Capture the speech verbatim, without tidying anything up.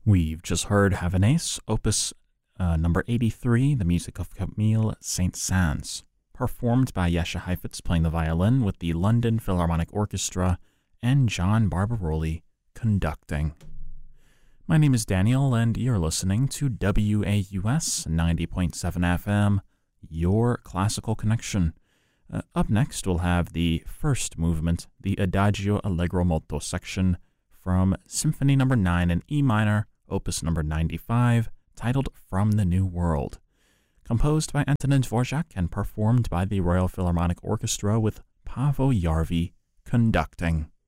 We've just heard Havanace, opus uh, number eighty-three, the music of Camille Saint-Saëns, performed by Jascha Heifetz playing the violin with the London Philharmonic Orchestra and John Barbaroli conducting. My name is Daniel, and you're listening to W A U S ninety point seven F M, your classical connection. Uh, up next, we'll have the first movement, the Adagio Allegro Molto section from Symphony number nine in E minor, opus number ninety-five, titled From the New World. Composed by Antonin Dvorak and performed by the Royal Philharmonic Orchestra with Paavo Järvi conducting.